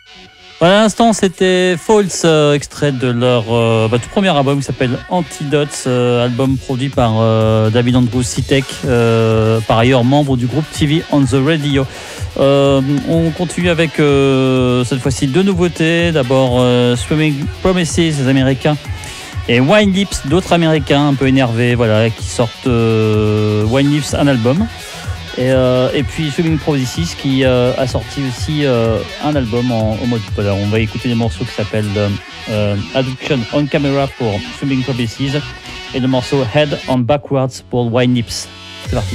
À l'instant, c'était False, extrait de leur tout premier album qui s'appelle Antidotes, album produit par David Andrew Sitek, par ailleurs membre du groupe TV on the Radio. On continue avec cette fois-ci deux nouveautés. D'abord Swimming Promises, les Américains, et Wine Lips, d'autres Américains un peu énervés, voilà, qui sortent Wine Lips, un album. Et puis Swimming Promises qui a sorti aussi un album au mode. Voilà, on va écouter des morceaux qui s'appellent Addiction on Camera pour Swimming Promises et le morceau Head on Backwards pour Wine Lips.